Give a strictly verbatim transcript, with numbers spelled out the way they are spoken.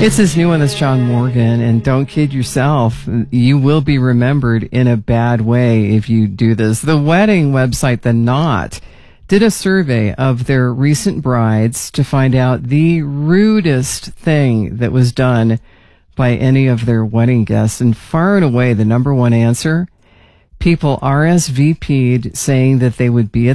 It's his new one, that's John Morgan, and don't kid yourself. You will be remembered in a bad way if you do this. The wedding website, The Knot, did a survey of their recent brides to find out the rudest thing that was done by any of their wedding guests. And far and away, the number one answer, people R S V P'd saying that they would be at